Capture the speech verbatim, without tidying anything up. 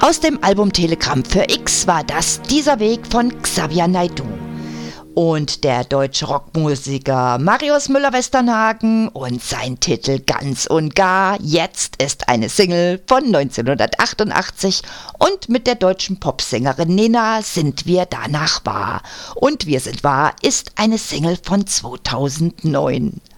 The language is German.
Aus dem Album Telegramm für X war das Dieser Weg von Xavier Naidoo. Und der deutsche Rockmusiker Marius Müller-Westernhagen und sein Titel Ganz und Gar, Jetzt ist eine Single von neunzehnhundertachtundachtzig und mit der deutschen Popsängerin Nena Sind wir danach wahr. Und Wir sind wahr ist eine Single von zweitausendneun.